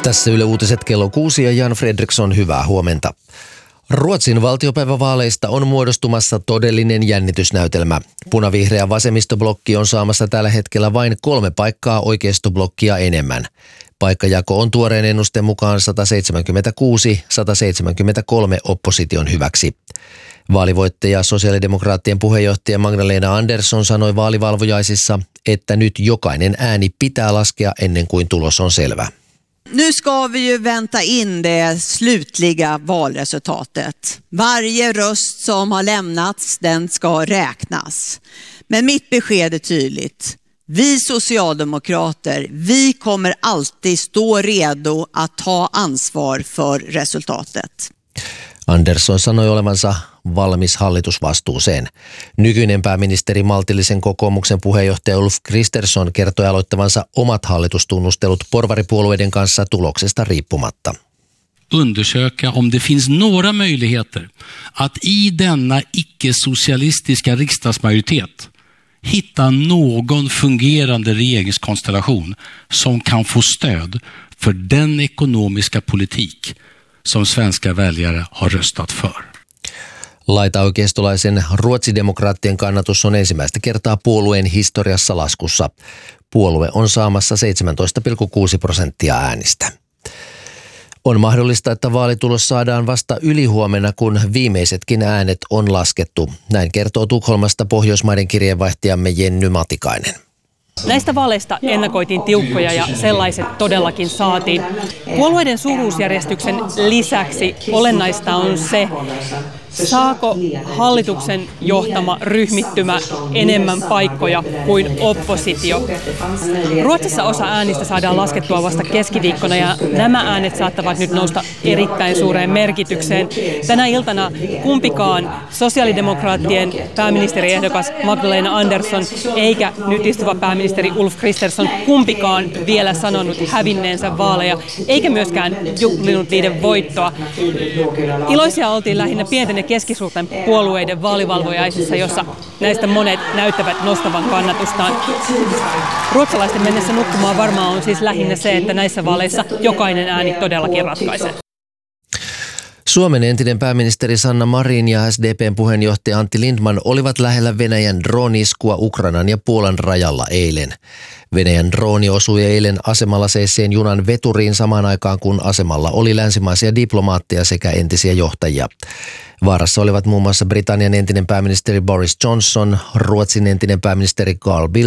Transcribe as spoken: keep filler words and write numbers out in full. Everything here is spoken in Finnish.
Tässä Yle Uutiset kello kuusi ja Jan Fredriksson, hyvää huomenta. Ruotsin valtiopäivävaaleista on muodostumassa todellinen jännitysnäytelmä. Punavihreä vasemmistoblokki on saamassa tällä hetkellä vain kolme paikkaa oikeistoblokkia enemmän. Paikkajako on tuoreen ennusteen mukaan sata seitsemänkymmentäkuusi sata seitsemänkymmentäkolme opposition hyväksi. Vaalivoittaja sosiaalidemokraattien puheenjohtaja Magdalena Andersson sanoi vaalivalvojaisissa, että nyt jokainen ääni pitää laskea ennen kuin tulos on selvä. Nu ska vi ju vänta in det slutliga valresultatet. Varje röst som har lämnats, den ska räknas. Men mitt besked är tydligt. Vi socialdemokrater, vi kommer alltid stå redo att ta ansvar för resultatet. Andersson sanoi olevansa valmis hallitusvastuuseen. Nykyinen pääministeri maltillisen kokoomuksen puheenjohtaja Ulf Kristersson kertoi aloittavansa omat hallitustunnustelut porvaripuolueiden kanssa tuloksesta riippumatta. Undersöka om det finns några möjligheter att i denna icke-socialistiska riksdagsmajoritet hitta någon fungerande regeringskonstellation som kan få stöd för den ekonomiska politik som svenska väljare har röstat för. Laitaoikeistolaisen ruotsidemokraattien kannatus on ensimmäistä kertaa puolueen historiassa laskussa. Puolue on saamassa seitsemäntoista pilkku kuusi prosenttia äänistä. On mahdollista, että vaalitulos saadaan vasta ylihuomenna, kun viimeisetkin äänet on laskettu. Näin kertoo Tukholmasta Pohjoismaiden kirjeenvaihtajamme Jenny Matikainen. Näistä vaaleista ennakoitiin tiukkoja ja sellaiset todellakin saatiin. Puolueiden suuruusjärjestyksen lisäksi olennaista on se, saako hallituksen johtama ryhmittymä enemmän paikkoja kuin oppositio. Ruotsissa osa äänistä saadaan laskettua vasta keskiviikkona ja nämä äänet saattavat nyt nousta erittäin suureen merkitykseen. Tänä iltana kumpikaan sosiaalidemokraattien pääministeriehdokas Magdalena Andersson eikä nyt istuva pääministeri Ulf Kristersson kumpikaan vielä sanonut hävinneensä vaaleja eikä myöskään juhlinut niiden voittoa. Iloisia oltiin lähinnä pienten ja keskisuurten puolueiden vaalivalvojaisissa, jossa näistä monet näyttävät nostavan kannatustaan. Ruotsalaisten mennessä nukkumaan varmaan on siis lähinnä se, että näissä vaaleissa jokainen ääni todellakin ratkaisee. Suomen entinen pääministeri Sanna Marin ja S D P:n puheenjohtaja Antti Lindman olivat lähellä Venäjän drooni-iskua Ukrainan ja Puolan rajalla eilen. Venäjän drooni osui eilen asemalla seisseen junan veturiin samaan aikaan, kun asemalla oli länsimaisia diplomaatteja sekä entisiä johtajia. Vaarassa olivat muun muassa Britannian entinen pääministeri Boris Johnson, Ruotsin entinen pääministeri Carl Bildt